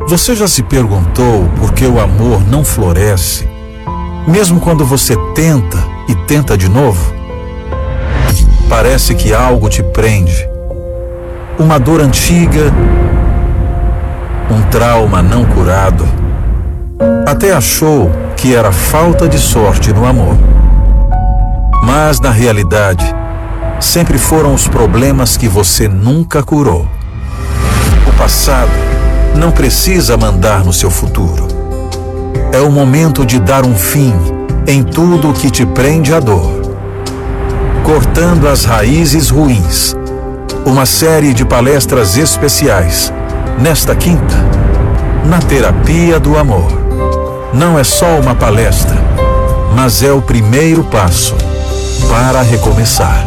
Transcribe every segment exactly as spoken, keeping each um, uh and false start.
Você já se perguntou por que o amor não floresce, mesmo quando você tenta e tenta de novo? Parece que algo te prende. Uma dor antiga, um trauma não curado. Até achou que era falta de sorte no amor. Mas, na realidade, sempre foram os problemas que você nunca curou. O passado não precisa mandar no seu futuro. É o momento de dar um fim em tudo que te prende à dor. Cortando as raízes ruins. Uma série de palestras especiais nesta quinta, na Terapia do Amor. Não é só uma palestra, mas é o primeiro passo para recomeçar.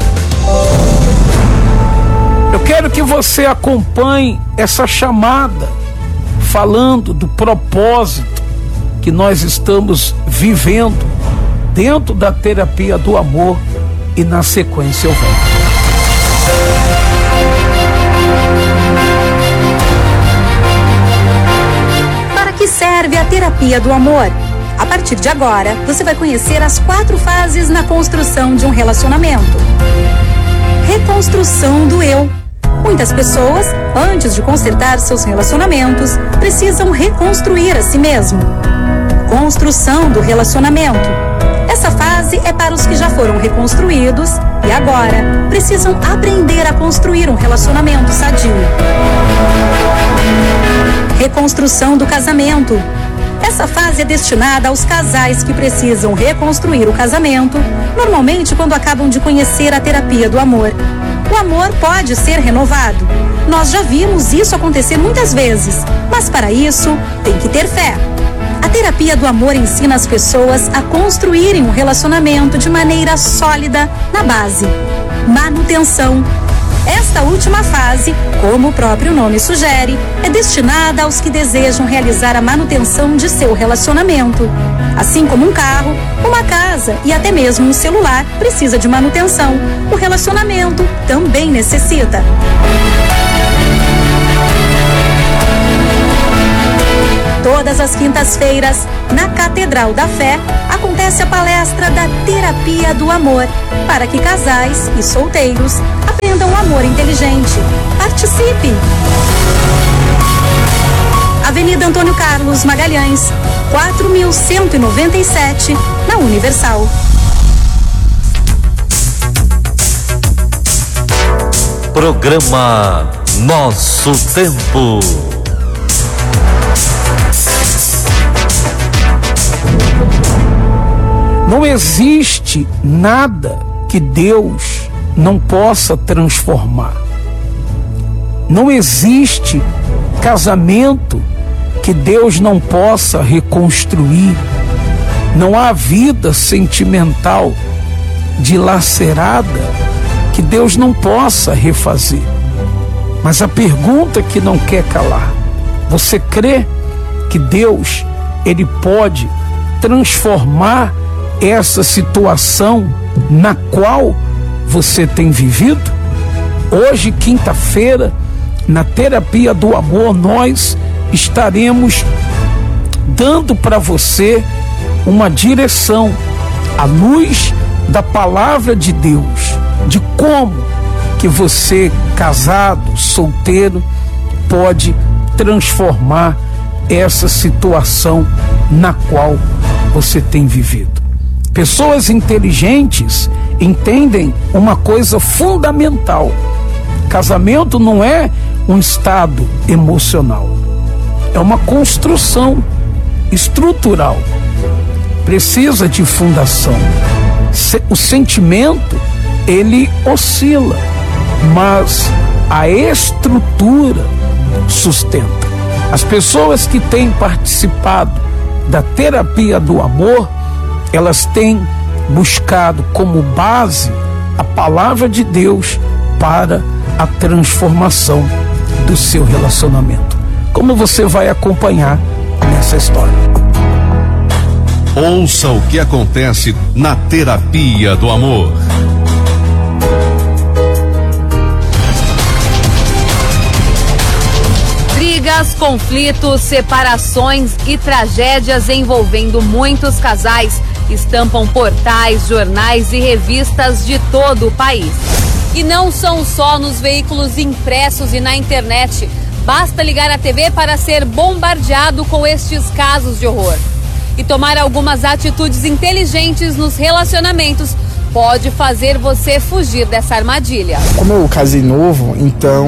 Eu quero que você acompanhe essa chamada falando do propósito que nós estamos vivendo dentro da Terapia do Amor, e na sequência eu volto. Para que serve a Terapia do Amor? A partir de agora, você vai conhecer as quatro fases na construção de um relacionamento. Reconstrução do eu. Muitas pessoas, antes de consertar seus relacionamentos, precisam reconstruir a si mesmo. Construção do relacionamento. Essa fase é para os que já foram reconstruídos e agora precisam aprender a construir um relacionamento sadio. Reconstrução do casamento. Essa fase é destinada aos casais que precisam reconstruir o casamento, normalmente quando acabam de conhecer a terapia do amor. O amor pode ser renovado. Nós já vimos isso acontecer muitas vezes, mas para isso tem que ter fé. A terapia do amor ensina as pessoas a construírem um relacionamento de maneira sólida na base. Manutenção. Esta última fase, como o próprio nome sugere, é destinada aos que desejam realizar a manutenção de seu relacionamento. Assim como um carro, uma casa e até mesmo um celular precisa de manutenção, o relacionamento também necessita. Todas as quintas-feiras, na Catedral da Fé, acontece a palestra da Terapia do Amor, para que casais e solteiros aprendam o amor inteligente. Participe! Avenida Antônio Carlos Magalhães, quatro mil cento e noventa e sete, na Universal. Programa Nosso Tempo. Não existe nada que Deus não possa transformar. Não existe casamento que Deus não possa reconstruir. Não há vida sentimental dilacerada que Deus não possa refazer. Mas a pergunta que não quer calar: você crê que Deus, ele pode transformar essa situação na qual você tem vivido? Hoje, quinta-feira, na Terapia do Amor, nós estaremos dando para você uma direção à luz da palavra de Deus, de como que você, casado, solteiro, pode transformar essa situação na qual você tem vivido. Pessoas inteligentes entendem uma coisa fundamental: casamento não é um estado emocional, é uma construção estrutural, precisa de fundação. O sentimento, ele oscila, mas a estrutura sustenta. As pessoas que têm participado da Terapia do Amor, elas têm buscado como base a palavra de Deus para a transformação do seu relacionamento. Como você vai acompanhar nessa história? Ouça o que acontece na Terapia do Amor. Briga Brigas, conflitos, separações e tragédias envolvendo muitos casais estampam portais, jornais e revistas de todo o país. E não são só nos veículos impressos e na internet. Basta ligar a T V para ser bombardeado com estes casos de horror. E tomar algumas atitudes inteligentes nos relacionamentos pode fazer você fugir dessa armadilha. Como eu casei novo, então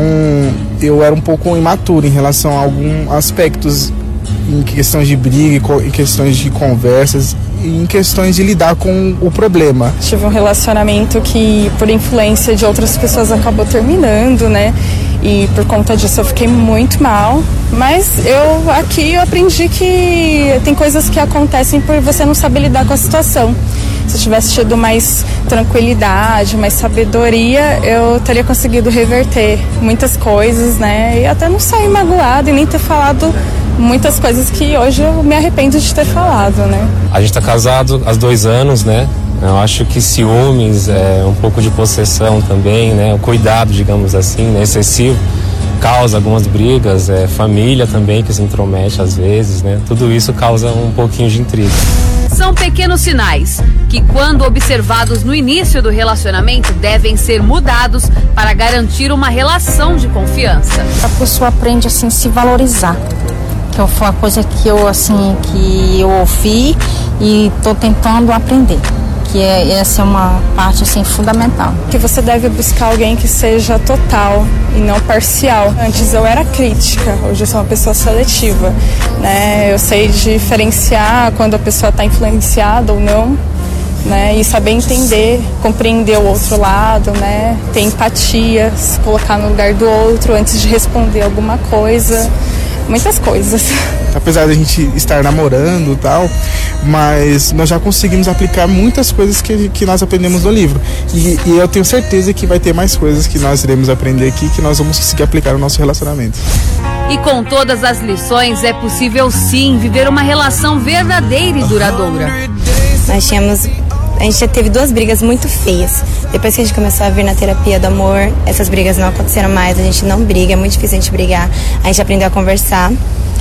eu era um pouco imaturo em relação a alguns aspectos, em questões de briga, em questões de conversas, em questões de lidar com o problema. Tive um relacionamento que, por influência de outras pessoas, acabou terminando, né? E por conta disso eu fiquei muito mal. Mas eu aqui eu aprendi que tem coisas que acontecem por você não saber lidar com a situação. Se eu tivesse tido mais tranquilidade, mais sabedoria, eu teria conseguido reverter muitas coisas, né? E até não sair magoada e nem ter falado muitas coisas que hoje eu me arrependo de ter falado, né? A gente tá casado há dois anos, né? Eu acho que ciúmes, é, um pouco de possessão também, né? O cuidado, digamos assim, né? excessivo, causa algumas brigas, é, família também que se intromete às vezes, né? Tudo isso causa um pouquinho de intriga. São pequenos sinais que, quando observados no início do relacionamento, devem ser mudados para garantir uma relação de confiança. A pessoa aprende assim a se valorizar. Que foi uma coisa que eu assim que eu ouvi e estou tentando aprender. Que é, essa é uma parte assim fundamental. Que você deve buscar alguém que seja total e não parcial. Antes eu era crítica, hoje eu sou uma pessoa seletiva, né? Eu sei diferenciar quando a pessoa está influenciada ou não, né? E saber entender, compreender o outro lado, né? Ter empatia, se colocar no lugar do outro antes de responder alguma coisa. Muitas coisas. Apesar da gente estar namorando e tal, mas nós já conseguimos aplicar muitas coisas que, que nós aprendemos no livro. E, e eu tenho certeza que vai ter mais coisas que nós iremos aprender aqui, que nós vamos conseguir aplicar no nosso relacionamento. E com todas as lições, é possível sim viver uma relação verdadeira e duradoura. Nós tínhamos... A gente já teve duas brigas muito feias. Depois que a gente começou a vir na terapia do amor, essas brigas não aconteceram mais, a gente não briga, é muito difícil a gente brigar. A gente aprendeu a conversar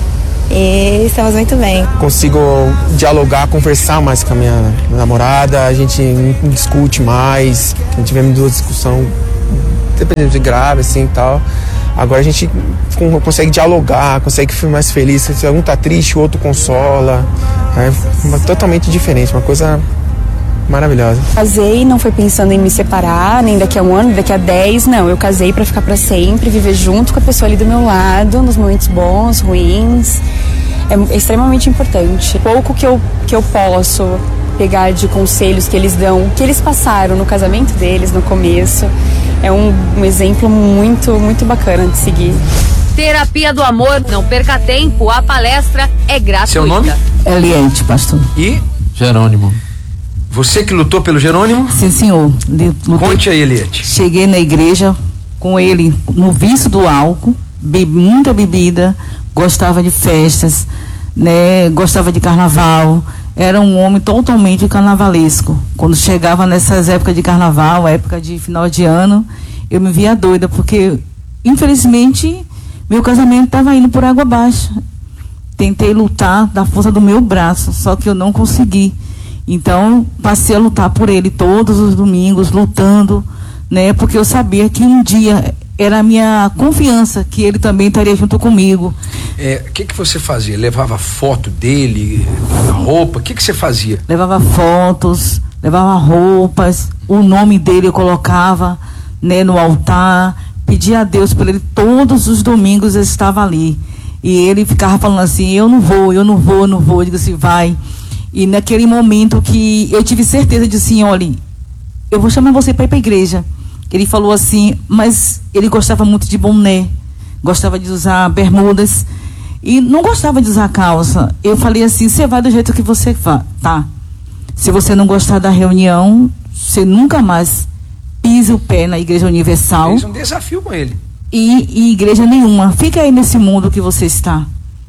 e estamos muito bem. Consigo dialogar, conversar mais com a minha namorada, a gente não discute mais, a gente tivemos duas discussões, dependendo de grave assim e tal. Agora a gente consegue dialogar, consegue ficar mais feliz. Se um tá triste, o outro consola. É uma, totalmente diferente, uma coisa maravilhosa. Casei, não foi pensando em me separar, nem daqui a um ano, daqui a dez, não. Eu casei pra ficar pra sempre, viver junto com a pessoa ali do meu lado, nos momentos bons, ruins. É extremamente importante. Pouco que eu, que eu posso pegar de conselhos que eles dão, que eles passaram no casamento deles, no começo, é um, um exemplo muito, muito bacana de seguir. Terapia do Amor, não perca tempo, a palestra é gratuita. Seu nome? Eliette, pastor. E? Jerônimo. Você que lutou pelo Jerônimo? Sim, senhor. Lutei. Conte aí, Eliette. Cheguei na igreja com ele no vício do álcool, bebi muita bebida, gostava de festas, né? Gostava de carnaval. Era um homem totalmente carnavalesco. Quando chegava nessas épocas de carnaval, época de final de ano, eu me via doida, porque, infelizmente, meu casamento estava indo por água abaixo. Tentei lutar da força do meu braço, só que eu não consegui. Então, passei a lutar por ele todos os domingos, lutando, né? Porque eu sabia que um dia era a minha confiança que ele também estaria junto comigo. É, o que que você fazia? Levava foto dele, roupa? O que que você fazia? Levava fotos, levava roupas, o nome dele eu colocava, né, no altar, pedia a Deus por ele todos os domingos. Eu estava ali e ele ficava falando assim: eu não vou, eu não vou, eu não vou. Eu digo assim: vai. E naquele momento que eu tive certeza de assim, olha, eu vou chamar você para ir para a igreja. Ele falou assim, mas ele gostava muito de boné, gostava de usar bermudas e não gostava de usar calça. Eu falei assim: você vai do jeito que você vai, tá? Se você não gostar da reunião, você nunca mais pise o pé na Igreja Universal. Fez um desafio com ele. E, e igreja nenhuma. Fica aí nesse mundo que você está.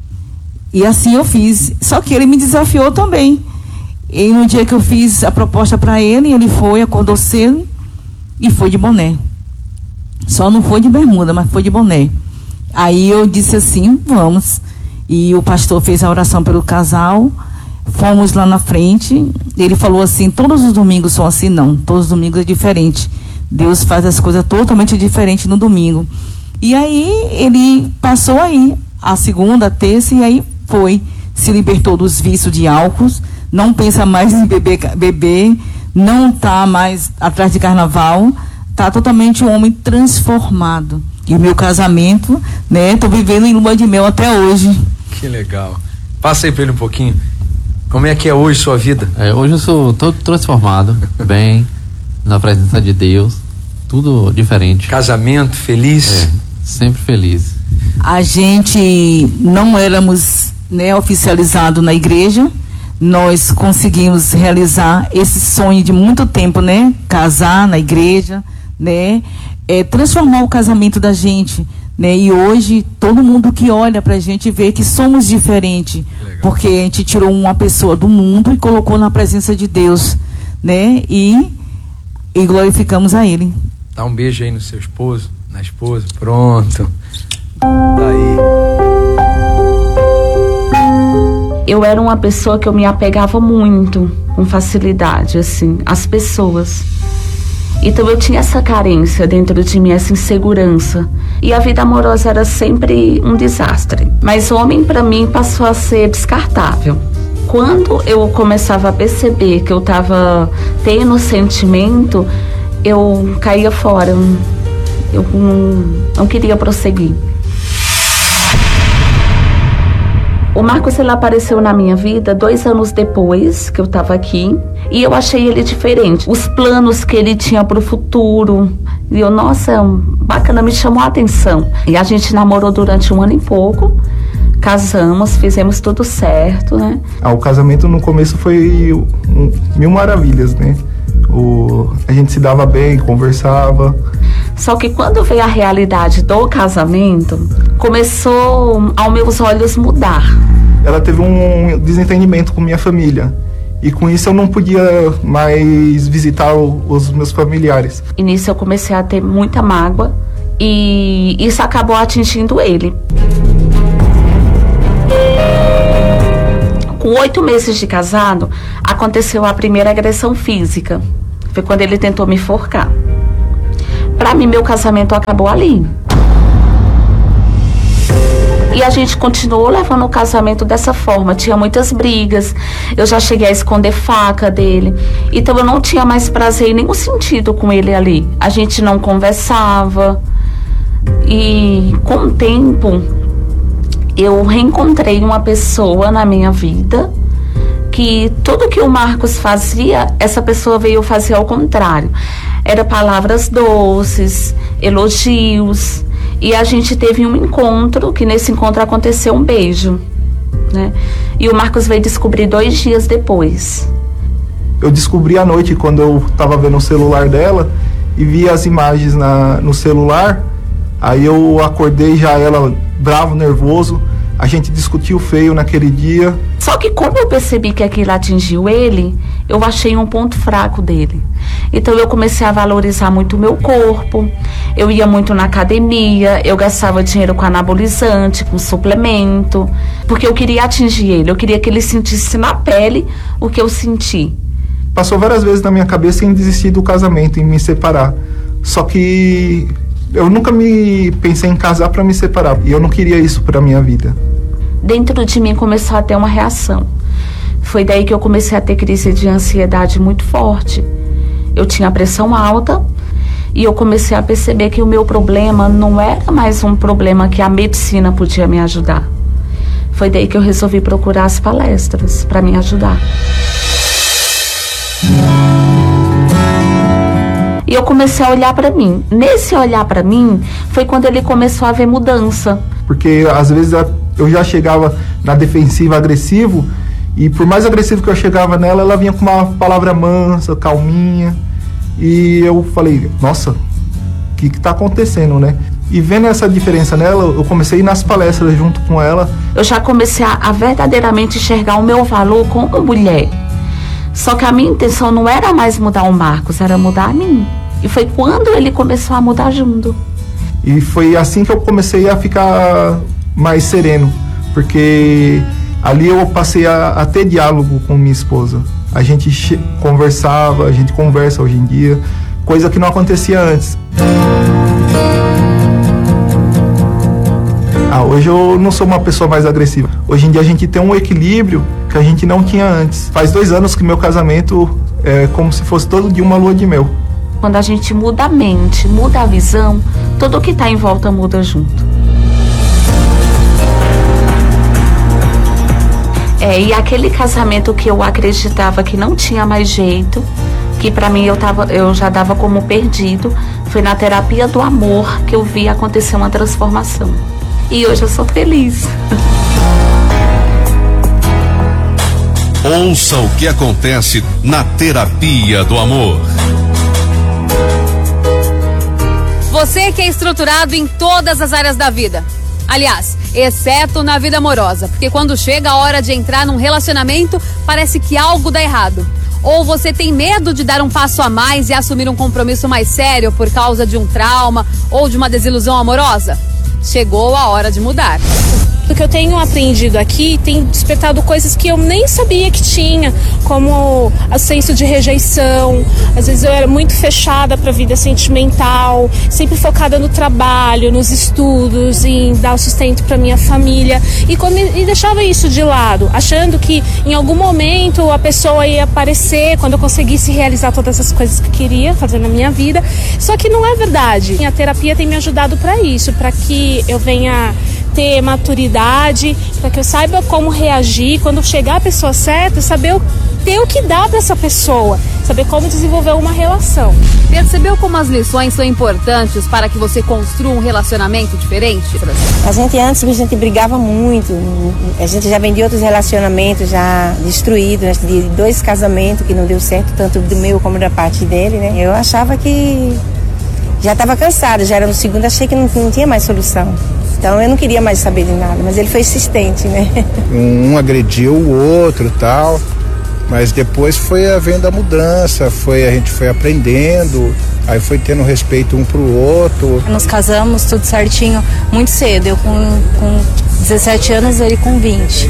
E assim eu fiz. Só que ele me desafiou também. E no dia que eu fiz a proposta para ele, ele foi, acordou cedo e foi de boné. Só não foi de bermuda, mas foi de boné. Aí eu disse assim, vamos. E o pastor fez a oração pelo casal, fomos lá na frente, ele falou assim, todos os domingos são assim? Não, todos os domingos é diferente. Deus faz as coisas totalmente diferentes no domingo. E aí ele passou aí, a segunda, a terça, e aí foi, se libertou dos vícios de álcool, não pensa mais em beber, beber não está mais atrás de carnaval, está totalmente um homem transformado. E o meu casamento, né, tô vivendo em lua de mel até hoje. Que legal. Passa aí pra ele um pouquinho. Como é que é hoje sua vida? É, hoje eu sou todo transformado, bem, na presença de Deus, tudo diferente. Casamento, feliz? É, sempre feliz. A gente não éramos, né, oficializados na igreja, nós conseguimos realizar esse sonho de muito tempo, né, casar na igreja, né, é, transformar o casamento da gente, né, e hoje todo mundo que olha pra gente vê que somos diferentes, porque a gente tirou uma pessoa do mundo e colocou na presença de Deus, né, e, e glorificamos a Ele. Dá um beijo aí no seu esposo, na esposa, pronto. Daí. Eu era uma pessoa que eu me apegava muito, com facilidade, assim, às pessoas. Então eu tinha essa carência dentro de mim, essa insegurança. E a vida amorosa era sempre um desastre. Mas o homem, para mim, passou a ser descartável. Quando eu começava a perceber que eu estava tendo sentimento, eu caía fora. Eu não, não queria prosseguir. O Marcos, ele apareceu na minha vida dois anos depois que eu estava aqui, e eu achei ele diferente. Os planos que ele tinha para o futuro, e eu, nossa, bacana, me chamou a atenção. E a gente namorou durante um ano e pouco, casamos, fizemos tudo certo, né? Ah, o casamento no começo foi um, mil maravilhas, né? O, a gente se dava bem, conversava. Só que quando veio a realidade do casamento, começou aos meus olhos mudar. Ela teve um desentendimento com minha família. E com isso eu não podia mais visitar o, os meus familiares. E nisso eu comecei a ter muita mágoa. E isso acabou atingindo ele. Com oito meses de casado, aconteceu a primeira agressão física. Foi quando ele tentou me enforcar. Pra mim, meu casamento acabou ali. E a gente continuou levando o casamento dessa forma. Tinha muitas brigas. Eu já cheguei a esconder faca dele. Então eu não tinha mais prazer em nenhum sentido com ele ali. A gente não conversava. E com o tempo, eu reencontrei uma pessoa na minha vida que tudo que o Marcos fazia, essa pessoa veio fazer ao contrário. Era palavras doces, elogios. E a gente teve um encontro, que nesse encontro aconteceu um beijo, né? E o Marcos veio descobrir dois dias depois. Eu descobri à noite, quando eu estava vendo o celular dela e vi as imagens na, no celular. Aí eu acordei já ela bravo, nervoso. A gente discutiu feio naquele dia. Só que como eu percebi que aquilo atingiu ele, eu achei um ponto fraco dele. Então eu comecei a valorizar muito o meu corpo. Eu ia muito na academia, eu gastava dinheiro com anabolizante, com suplemento, porque eu queria atingir ele, eu queria que ele sentisse na pele o que eu senti. Passou várias vezes na minha cabeça em desistir do casamento, em me separar. Só que eu nunca me pensei em casar para me separar, e eu não queria isso para minha vida. Dentro de mim começou a ter uma reação. Foi daí que eu comecei a ter crise de ansiedade muito forte. Eu tinha pressão alta e eu comecei a perceber que o meu problema não era mais um problema que a medicina podia me ajudar. Foi daí que eu resolvi procurar as palestras para me ajudar. E eu comecei a olhar para mim. Nesse olhar para mim foi quando ele começou a ver mudança. Porque às vezes eu já chegava na defensiva, agressivo, e por mais agressivo que eu chegava nela, ela vinha com uma palavra mansa, calminha. E eu falei, nossa, o que que tá acontecendo, né? E vendo essa diferença nela, eu comecei a ir nas palestras junto com ela. Eu já comecei a, a verdadeiramente enxergar o meu valor como mulher. Só que a minha intenção não era mais mudar o Marcos, era mudar a mim. E foi quando ele começou a mudar junto. E foi assim que eu comecei a ficar mais sereno, porque ali eu passei a, a ter diálogo com minha esposa. A gente conversava, a gente conversa hoje em dia, coisa que não acontecia antes. Ah, hoje eu não sou uma pessoa mais agressiva. Hoje em dia a gente tem um equilíbrio que a gente não tinha antes. Faz dois anos que meu casamento é como se fosse todo dia uma lua de mel. Quando a gente muda a mente, muda a visão, tudo que está em volta muda junto. É, e aquele casamento que eu acreditava que não tinha mais jeito, que para mim eu, tava, eu já dava como perdido, foi na terapia do amor que eu vi acontecer uma transformação. E hoje eu sou feliz. Ouça o que acontece na terapia do amor. Você que é estruturado em todas as áreas da vida. Aliás, exceto na vida amorosa, porque quando chega a hora de entrar num relacionamento, parece que algo dá errado. Ou você tem medo de dar um passo a mais e assumir um compromisso mais sério por causa de um trauma ou de uma desilusão amorosa? Chegou a hora de mudar. O que eu tenho aprendido aqui tem despertado coisas que eu nem sabia que tinha, como o senso de rejeição. Às vezes eu era muito fechada para a vida sentimental, sempre focada no trabalho, nos estudos, em dar o sustento para minha família, e, quando, e deixava isso de lado, achando que em algum momento a pessoa ia aparecer quando eu conseguisse realizar todas as coisas que eu queria fazer na minha vida. Só que não é verdade. A terapia tem me ajudado para isso, para que eu venha ter maturidade, para que eu saiba como reagir quando chegar a pessoa certa, saber o, ter o que dá para essa pessoa, saber como desenvolver uma relação. Percebeu como as lições são importantes para que você construa um relacionamento diferente? A gente antes a gente brigava muito, a gente já vem de outros relacionamentos já destruídos, né? De dois casamentos que não deu certo, tanto do meu como da parte dele, né? Eu achava que já estava cansada, já era no segundo, achei que não, não tinha mais solução. Então eu não queria mais saber de nada, mas ele foi insistente, né? Um agrediu o outro e tal, mas depois foi havendo a mudança, foi, a gente foi aprendendo, aí foi tendo respeito um pro outro. Nos casamos tudo certinho muito cedo, eu com, com dezessete anos, ele com vinte.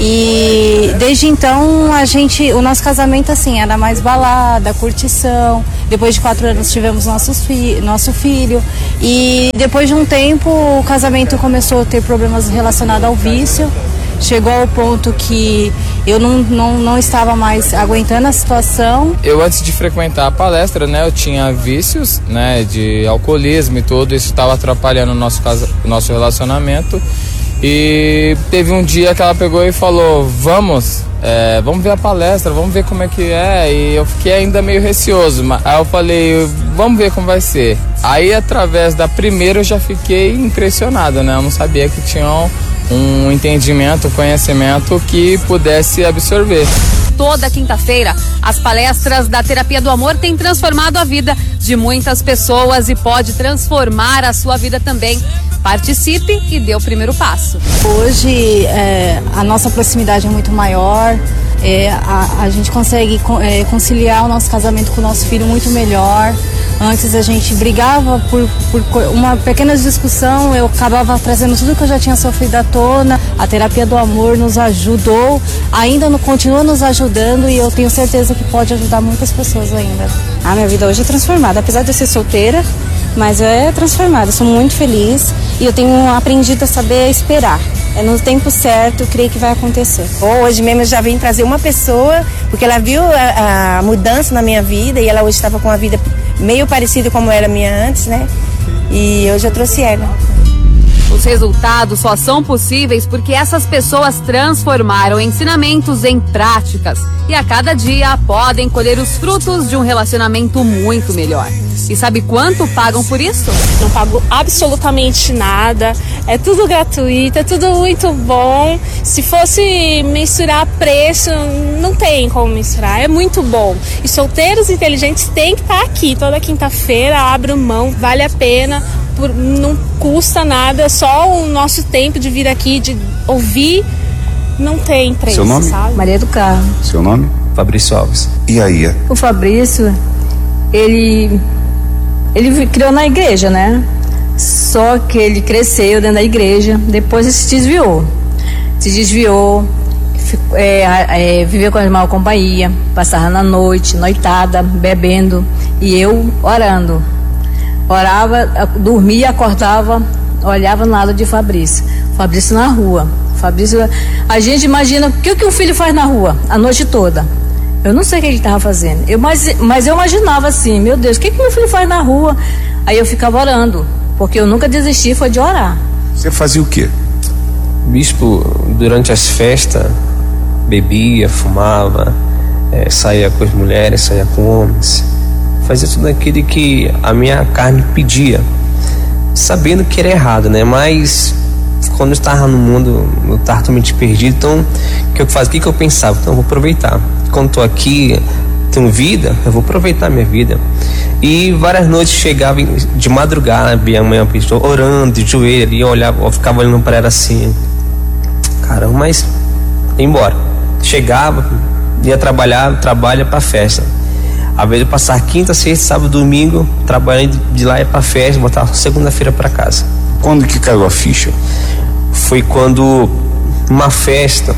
E desde então a gente, o nosso casamento assim, era mais balada, curtição. Depois de quatro anos tivemos nossos fi, nosso filho. E depois de um tempo o casamento começou a ter problemas relacionados ao vício. Chegou ao ponto que eu não, não, não estava mais aguentando a situação. Eu, antes de frequentar a palestra, né, eu tinha vícios, né, de alcoolismo e tudo. Isso estava atrapalhando o nosso, casa, nosso relacionamento. E teve um dia que ela pegou e falou, vamos, é, vamos ver a palestra, vamos ver como é que é. E eu fiquei ainda meio receoso, mas aí eu falei, vamos ver como vai ser. Aí, através da primeira, eu já fiquei impressionado, né? Eu não sabia que tinham um entendimento, um conhecimento que pudesse absorver. Toda quinta-feira, as palestras da Terapia do Amor têm transformado a vida de muitas pessoas e pode transformar a sua vida também. Participe e dê o primeiro passo. Hoje é, a nossa proximidade é muito maior, é, a, a gente consegue é, conciliar o nosso casamento com o nosso filho muito melhor. Antes a gente brigava por, por uma pequena discussão, eu acabava trazendo tudo que eu já tinha sofrido à tona. A Terapia do Amor nos ajudou, ainda no, continua nos ajudando, e eu tenho certeza que pode ajudar muitas pessoas ainda. A minha vida hoje é transformada, apesar de eu ser solteira, mas é transformada, eu sou muito feliz e eu tenho aprendido a saber esperar. É no tempo certo, eu creio que vai acontecer. Hoje mesmo eu já vim trazer uma pessoa, porque ela viu a, a mudança na minha vida, e ela hoje estava com a vida meio parecida como era a minha antes, né? E hoje eu trouxe ela. Os resultados só são possíveis porque essas pessoas transformaram ensinamentos em práticas e a cada dia podem colher os frutos de um relacionamento muito melhor. E sabe quanto pagam por isso? Não pago absolutamente nada, é tudo gratuito, é tudo muito bom. Se fosse mensurar preço, não tem como mensurar, é muito bom. E solteiros inteligentes têm que estar aqui toda quinta-feira, abro mão, vale a pena. Por, não custa nada, só o nosso tempo de vir aqui, de ouvir, não tem preço. Seu nome? Sabe? Maria do Carmo. Seu nome? Fabrício Alves. E aí? O Fabrício, ele, ele criou na igreja, né? Só que ele cresceu dentro da igreja, depois ele se desviou. Se desviou, ficou, é, é, viveu com a mal companhia, passava na noite, noitada, bebendo, e eu orando. Orava, dormia, acordava, olhava no lado de Fabrício. Fabrício na rua. Fabrício, a gente imagina o que, que um filho faz na rua a noite toda. Eu não sei o que ele estava fazendo, eu, mas, mas eu imaginava assim, meu Deus, o que, que meu filho faz na rua? Aí eu ficava orando, porque eu nunca desisti, foi de orar. Você fazia o quê? Bispo, durante as festas, bebia, fumava, é, saía com as mulheres, saía com homens, fazia tudo aquilo que a minha carne pedia, sabendo que era errado, né? Mas quando eu estava no mundo, eu estava totalmente perdido, então o que eu fazia, o que, que eu pensava? Então eu vou aproveitar. Quando estou aqui, tenho vida, eu vou aproveitar a minha vida. E várias noites chegava de madrugada, minha mãe orando, de joelho, e eu olhava, eu ficava olhando para ela assim, caramba, mas ia embora. Chegava, ia trabalhar, trabalha para festa. Às vezes eu passava quinta, sexta, sábado, domingo, trabalhando de lá ia para festa, voltava segunda-feira para casa. Quando que caiu a ficha? Foi quando, numa festa,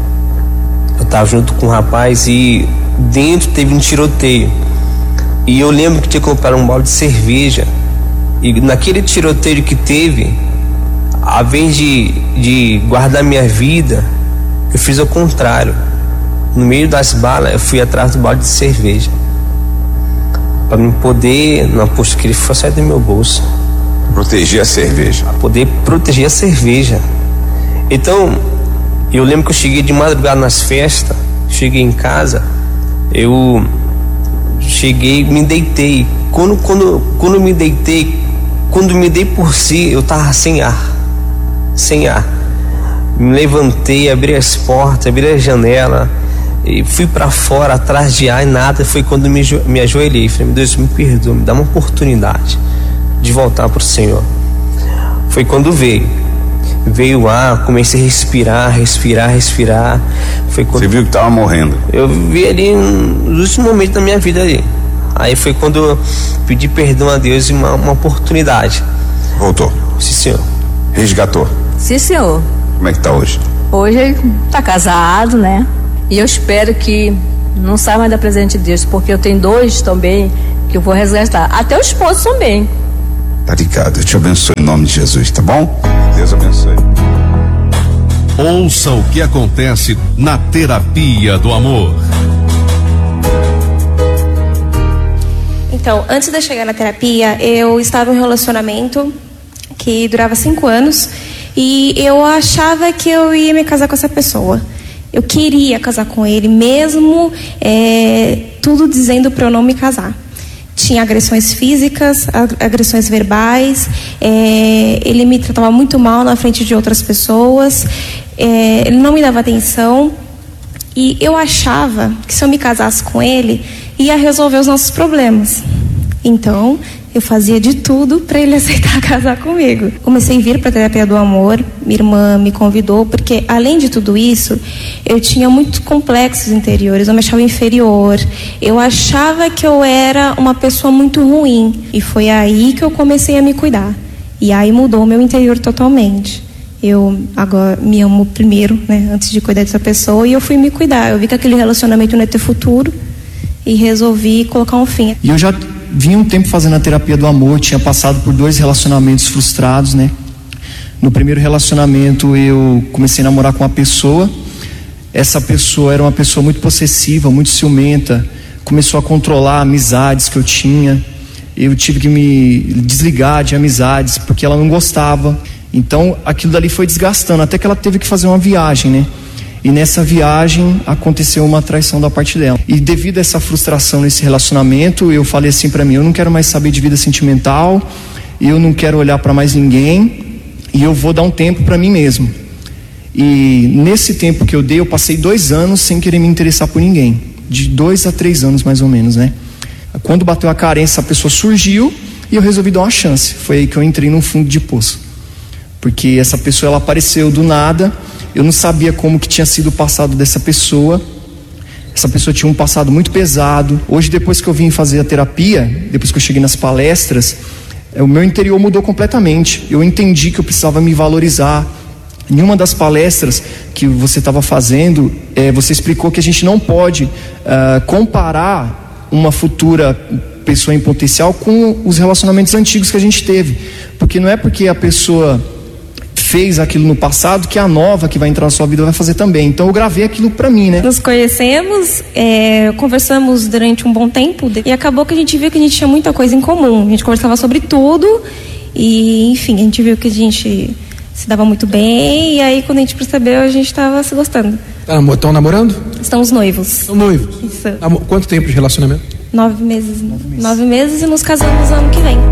eu tava junto com um rapaz e dentro teve um tiroteio. E eu lembro que tinha que comprar um balde de cerveja. E naquele tiroteio que teve, ao invés de, de guardar minha vida, eu fiz o contrário. No meio das balas, eu fui atrás do balde de cerveja. Para me poder, não, poxa, que ele foi sair do meu bolso. Proteger a cerveja. Para poder proteger a cerveja. Então, eu lembro que eu cheguei de madrugada nas festas, cheguei em casa, eu cheguei, me deitei. Quando, quando, quando me deitei, quando me dei por si, eu tava sem ar. Sem ar. Me levantei, abri as portas, abri a janela e fui para fora atrás de ar e nada. Foi quando me, me ajoelhei. Falei, meu Deus, me perdoa, me dá uma oportunidade de voltar pro Senhor. Foi quando veio. Veio o ar, comecei a respirar, respirar, respirar. Foi quando você viu que tava morrendo? Eu vi ali nos últimos momentos da minha vida ali. Aí foi quando eu pedi perdão a Deus e uma, uma oportunidade. Voltou? Sim, senhor. Resgatou? Sim, senhor. Como é que tá hoje? Hoje ele tá casado, né? E eu espero que não saia mais da presença de Deus, porque eu tenho dois também que eu vou resgatar. Até o esposo também. Tá ligado, eu te abençoe em nome de Jesus, tá bom? Deus abençoe. Ouça o que acontece na terapia do amor. Então, antes de eu chegar na terapia, eu estava em um relacionamento que durava cinco anos e eu achava que eu ia me casar com essa pessoa. Eu queria casar com ele, mesmo é, tudo dizendo para eu não me casar. Tinha agressões físicas, agressões verbais, é, ele me tratava muito mal na frente de outras pessoas, é, ele não me dava atenção e eu achava que se eu me casasse com ele, ia resolver os nossos problemas. Então, eu fazia de tudo para ele aceitar casar comigo. Comecei a vir para a terapia do amor, minha irmã me convidou, porque além de tudo isso, eu tinha muitos complexos interiores, eu me achava inferior, eu achava que eu era uma pessoa muito ruim, e foi aí que eu comecei a me cuidar. E aí mudou o meu interior totalmente. Eu agora me amo primeiro, né, antes de cuidar dessa pessoa, e eu fui me cuidar. Eu vi que aquele relacionamento não ia ter futuro e resolvi colocar um fim. E eu já vinha um tempo fazendo a terapia do amor, tinha passado por dois relacionamentos frustrados, né? No primeiro relacionamento eu comecei a namorar com uma pessoa. Essa pessoa era uma pessoa muito possessiva, muito ciumenta, começou a controlar amizades que eu tinha. Eu tive que me desligar de amizades porque ela não gostava. Então aquilo dali foi desgastando, até que ela teve que fazer uma viagem, né? E nessa viagem aconteceu uma traição da parte dela. E devido a essa frustração nesse relacionamento, eu falei assim pra mim, eu não quero mais saber de vida sentimental, eu não quero olhar pra mais ninguém, e eu vou dar um tempo pra mim mesmo. E nesse tempo que eu dei, eu passei dois anos sem querer me interessar por ninguém. De dois a três anos mais ou menos, né? Quando bateu a carência, a pessoa surgiu e eu resolvi dar uma chance. Foi aí que eu entrei num fundo de poço. Porque essa pessoa, ela apareceu do nada. Eu não sabia como que tinha sido o passado dessa pessoa. Essa pessoa tinha um passado muito pesado. Hoje, depois que eu vim fazer a terapia, depois que eu cheguei nas palestras, O meu interior mudou completamente. Eu entendi que eu precisava me valorizar. Em uma das palestras que você estava fazendo, é, você explicou que a gente não pode uh, comparar uma futura pessoa em potencial com os relacionamentos antigos que a gente teve, porque não é porque a pessoa fez aquilo no passado que a nova que vai entrar na sua vida vai fazer também. Então eu gravei aquilo pra mim, né? Nos conhecemos, é, conversamos durante um bom tempo e acabou que a gente viu que a gente tinha muita coisa em comum. A gente conversava sobre tudo e, enfim, a gente viu que a gente se dava muito bem, e aí quando a gente percebeu, a gente estava se gostando. Estão namorando? Estamos noivos. Estão noivos? Isso. Quanto tempo de relacionamento? Nove meses. Nove meses, Nove meses e nos casamos ano que vem.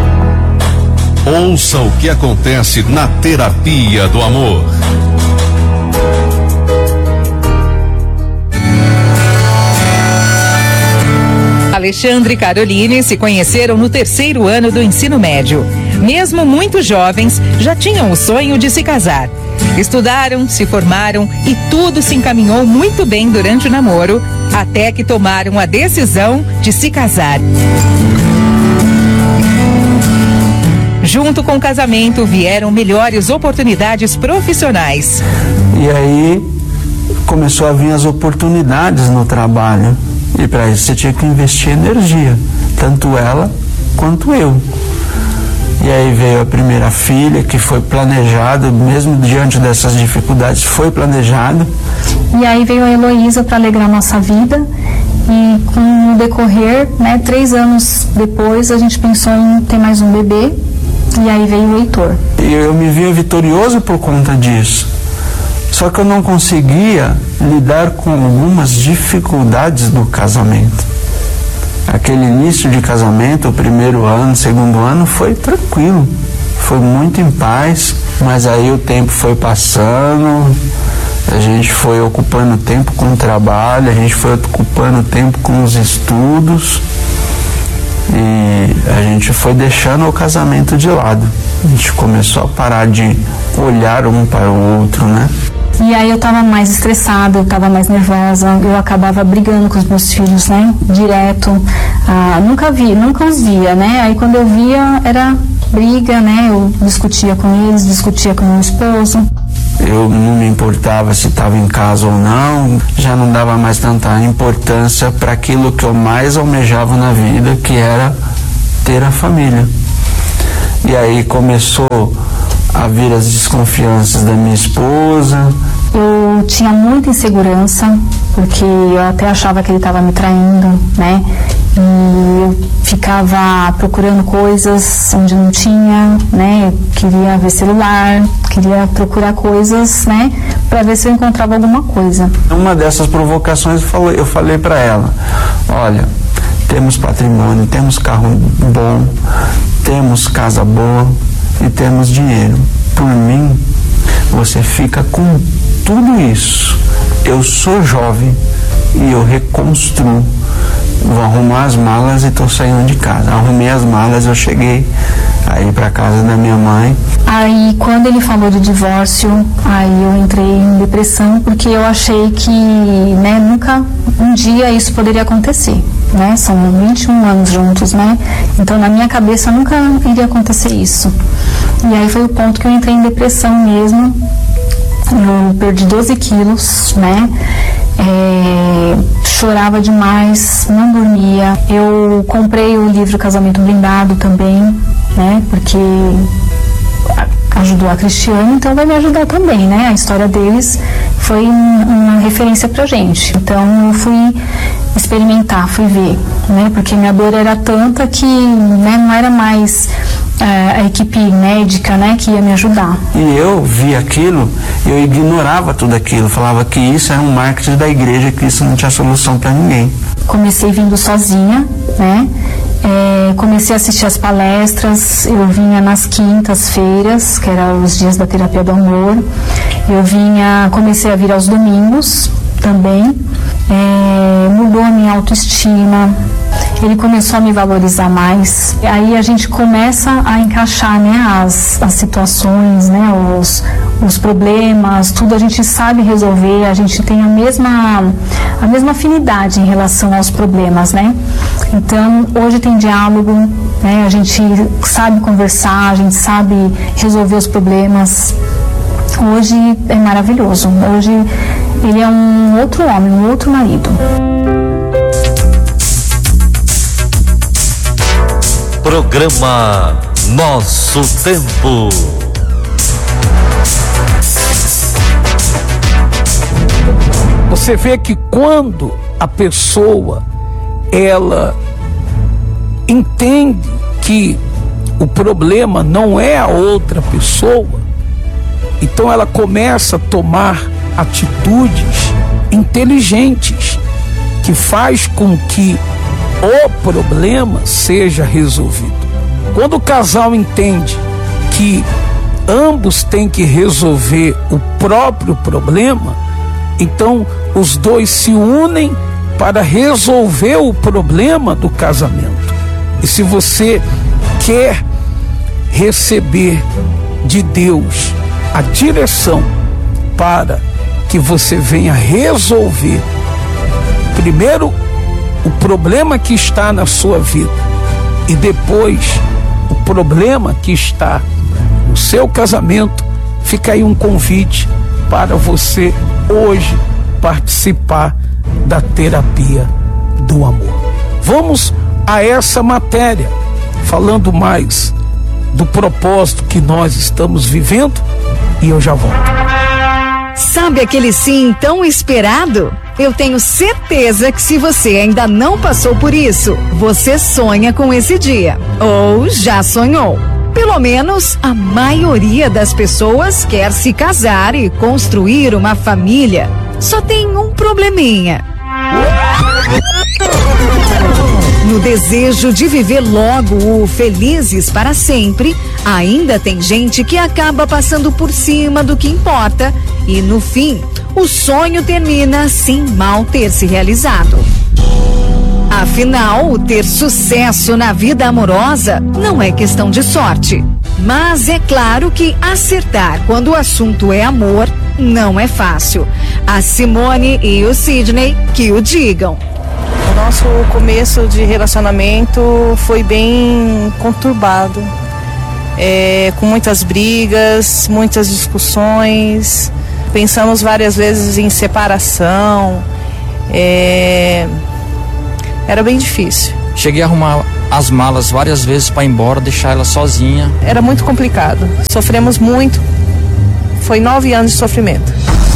Ouça o que acontece na terapia do amor. Alexandre e Caroline se conheceram no terceiro ano do ensino médio. Mesmo muito jovens, já tinham o sonho de se casar. Estudaram, se formaram e tudo se encaminhou muito bem durante o namoro, até que tomaram a decisão de se casar. Junto com o casamento vieram melhores oportunidades profissionais. E aí começou a vir as oportunidades no trabalho. E para isso você tinha que investir energia, tanto ela quanto eu. E aí veio a primeira filha, que foi planejado, mesmo diante dessas dificuldades, foi planejado. E aí veio a Heloísa para alegrar nossa vida. E com o decorrer, né, três anos depois, a gente pensou em ter mais um bebê. E aí veio o Heitor. E eu me via vitorioso por conta disso. Só que eu não conseguia lidar com algumas dificuldades do casamento. Aquele início de casamento, o primeiro ano, o segundo ano, foi tranquilo. Foi muito em paz, mas aí o tempo foi passando, a gente foi ocupando tempo com o trabalho, a gente foi ocupando tempo com os estudos e a gente foi deixando o casamento de lado. A gente começou a parar de olhar um para o outro, né? E aí eu tava mais estressada, eu tava mais nervosa, eu acabava brigando com os meus filhos, né? Direto. Ah, nunca vi, nunca os via, né? Aí quando eu via era briga, né? Eu discutia com eles, discutia com meu esposo. Eu não me importava se estava em casa ou não, já não dava mais tanta importância para aquilo que eu mais almejava na vida, que era ter a família. E aí começou a vir as desconfianças da minha esposa. Eu tinha muita insegurança, porque eu até achava que ele estava me traindo, né? E eu ficava procurando coisas onde não tinha, né? Eu queria ver celular, queria procurar coisas, né? Para ver se eu encontrava alguma coisa. Uma dessas provocações eu falei, eu falei para ela: olha, temos patrimônio, temos carro bom, temos casa boa e temos dinheiro. Por mim, você fica com tudo isso. Eu sou jovem e eu reconstruo. Vou arrumar as malas e estou saindo de casa. Arrumei as malas, eu cheguei aí para casa da minha mãe. Aí quando ele falou de divórcio, aí eu entrei em depressão, porque eu achei que, né, nunca um dia isso poderia acontecer, né? São vinte e um anos juntos, né? Então na minha cabeça nunca iria acontecer isso. E aí foi o ponto que eu entrei em depressão mesmo. Eu perdi doze quilos, né? É, chorava demais, não dormia. Eu comprei o livro Casamento Blindado também, né? Porque ajudou a Cristiane, então vai me ajudar também, né? A história deles foi uma referência pra gente. Então eu fui experimentar, fui ver, né? Porque minha dor era tanta que, né, não era mais é, a equipe médica, né, que ia me ajudar. E eu vi aquilo, eu ignorava tudo aquilo, falava que isso era um marketing da igreja, que isso não tinha solução para ninguém. Comecei vindo sozinha, né? É, comecei a assistir as palestras, eu vinha nas quintas-feiras, que eram os dias da terapia do amor. Eu vinha, comecei a vir aos domingos também. É, mudou a minha autoestima, ele começou a me valorizar mais. Aí a gente começa a encaixar, né, as, as situações, né, os, os problemas, tudo a gente sabe resolver, a gente tem a mesma, a mesma afinidade em relação aos problemas, né? Então, hoje tem diálogo, né? A gente sabe conversar, a gente sabe resolver os problemas. Hoje é maravilhoso. Hoje ele é um outro homem, um outro marido. Programa Nosso Tempo. Você vê que quando a pessoa ela entende que o problema não é a outra pessoa, então ela começa a tomar atitudes inteligentes que faz com que o problema seja resolvido. Quando o casal entende que ambos têm que resolver o próprio problema, então os dois se unem para resolver o problema do casamento. E se você quer receber de Deus a direção para que você venha resolver primeiro o problema que está na sua vida e depois o problema que está no seu casamento, fica aí um convite para você hoje participar da terapia do amor. Vamos a essa matéria, falando mais do propósito que nós estamos vivendo, e eu já volto. Sabe aquele sim tão esperado? Eu tenho certeza que se você ainda não passou por isso, você sonha com esse dia. Ou já sonhou. Pelo menos a maioria das pessoas quer se casar e construir uma família. Só tem um probleminha. No desejo de viver logo o felizes para sempre, ainda tem gente que acaba passando por cima do que importa e, no fim, o sonho termina sem mal ter se realizado. Afinal, ter sucesso na vida amorosa não é questão de sorte. Mas é claro que acertar quando o assunto é amor não é fácil. A Simone e o Sidney que o digam. O nosso começo de relacionamento foi bem conturbado, é, com muitas brigas, muitas discussões. Pensamos várias vezes em separação. É, era bem difícil. Cheguei a arrumar as malas várias vezes para ir embora, deixar ela sozinha. Era muito complicado. Sofremos muito. Foi nove anos de sofrimento.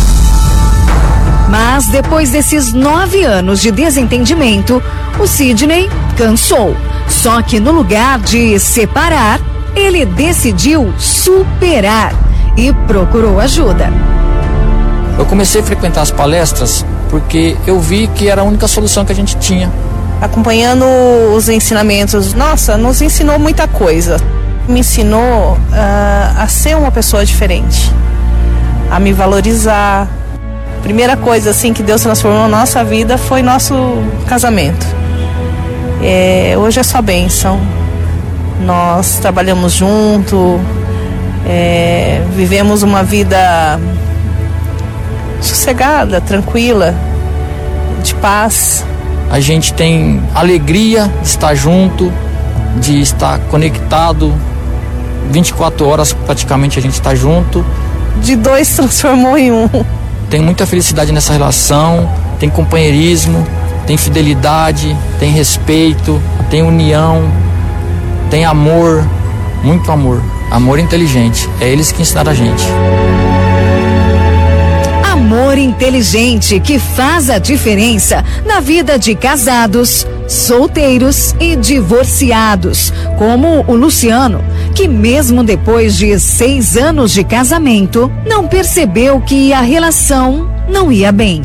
Mas depois desses nove anos de desentendimento, o Sidney cansou. Só que no lugar de separar, ele decidiu superar e procurou ajuda. Eu comecei a frequentar as palestras porque eu vi que era a única solução que a gente tinha. Acompanhando os ensinamentos, nossa, nos ensinou muita coisa. Me ensinou uh, a ser uma pessoa diferente, a me valorizar. Primeira coisa assim que Deus transformou na nossa vida foi nosso casamento. É, hoje é só bênção. Nós trabalhamos junto, é, vivemos uma vida sossegada, tranquila, de paz. A gente tem alegria de estar junto, de estar conectado. vinte e quatro horas praticamente a gente está junto. De dois transformou em um. Tem muita felicidade nessa relação, tem companheirismo, tem fidelidade, tem respeito, tem união, tem amor, muito amor. Amor inteligente, é eles que ensinaram a gente. Amor inteligente que faz a diferença na vida de casados, solteiros e divorciados, como o Luciano, que mesmo depois de seis anos de casamento, não percebeu que a relação não ia bem.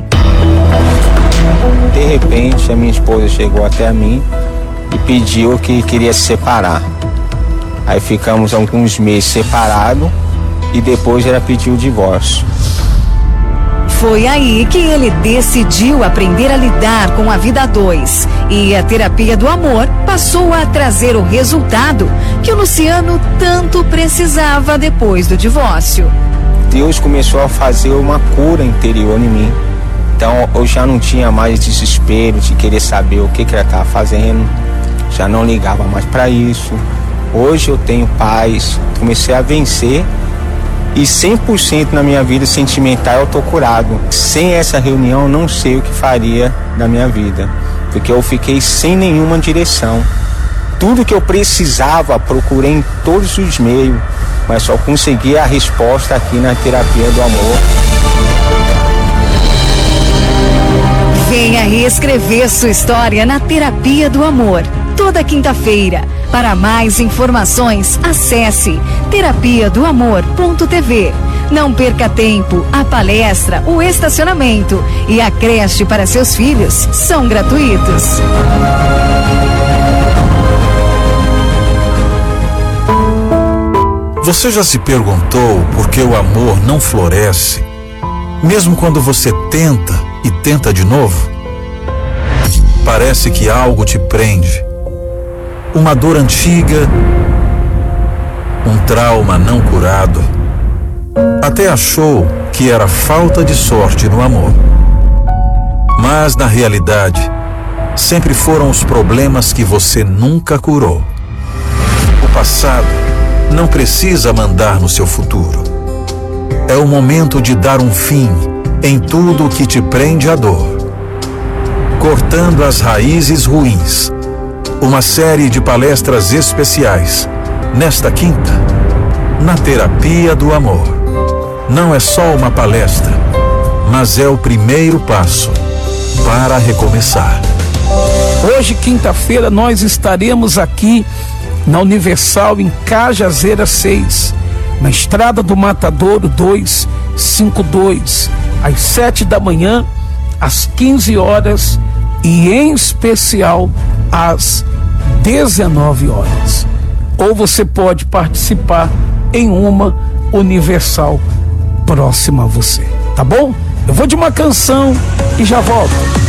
De repente, a minha esposa chegou até a mim e pediu que queria se separar. Aí ficamos alguns meses separados e depois ela pediu o divórcio. Foi aí que ele decidiu aprender a lidar com a vida a dois. E a terapia do amor passou a trazer o resultado que o Luciano tanto precisava depois do divórcio. Deus começou a fazer uma cura interior em mim. Então eu já não tinha mais desespero de querer saber o que, que ela estava fazendo, já não ligava mais para isso. Hoje eu tenho paz, comecei a vencer e cem por cento na minha vida sentimental eu tô curado. Sem essa reunião eu não sei o que faria da minha vida, porque eu fiquei sem nenhuma direção. Tudo que eu precisava procurei em todos os meios, mas só consegui a resposta aqui na terapia do amor. Venha reescrever sua história na Terapia do Amor, toda quinta-feira. Para mais informações, acesse terapia do amor ponto t v. Não perca tempo, a palestra, o estacionamento e a creche para seus filhos são gratuitos. Você já se perguntou por que o amor não floresce, mesmo quando você tenta e tenta de novo? Parece que algo te prende. Uma dor antiga, um trauma não curado. Até achou que era falta de sorte no amor. Mas, na realidade, sempre foram os problemas que você nunca curou. O passado não precisa mandar no seu futuro. É o momento de dar um fim em tudo que te prende à dor, cortando as raízes ruins. Uma série de palestras especiais nesta quinta, na Terapia do Amor. Não é só uma palestra, mas é o primeiro passo para recomeçar. Hoje, quinta-feira, nós estaremos aqui na Universal em Cajazeira seis, na Estrada do Matadouro duzentos e cinquenta e dois, às sete da manhã, às quinze horas e em especial às dezenove horas. Ou você pode participar em uma Universal próxima a você, tá bom? Eu vou de uma canção e já volto.